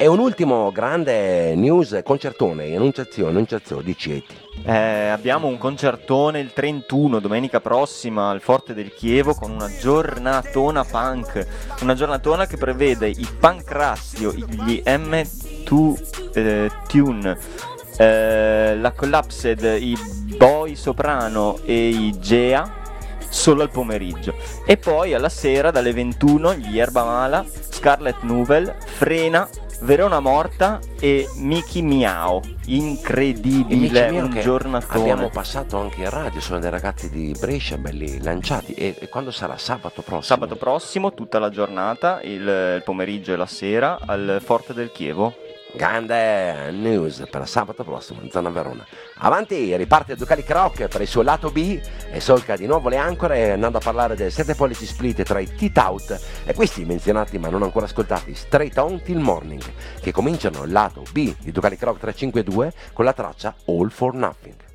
E un ultimo grande news, concertone, enunciazione di Cieti. Abbiamo un concertone il 31, domenica prossima, al Forte del Chievo, con una giornatona punk. Una giornatona che prevede i Pancrazio, gli M2 Tune, la Collapsed, i Boy Soprano e i Gea, solo al pomeriggio. E poi alla sera dalle 21 gli Yerba Mala, Scarlet Nouvel, Frena, Verona Morta e Miki Miao. Incredibile, un giornatone. Abbiamo passato anche in radio, sono dei ragazzi di Brescia belli lanciati. E quando sarà? Sabato prossimo? Sabato prossimo, tutta la giornata, il pomeriggio e la sera al Forte del Chievo. Grande news per sabato prossimo in zona Verona. Avanti, riparte Ducali Croc per il suo lato B e solca di nuovo le ancore andando a parlare del 7 pollici split tra i Teeth Out e questi menzionati ma non ancora ascoltati Straight On Till Morning, che cominciano il lato B di Ducali Croc 352 con la traccia All for Nothing.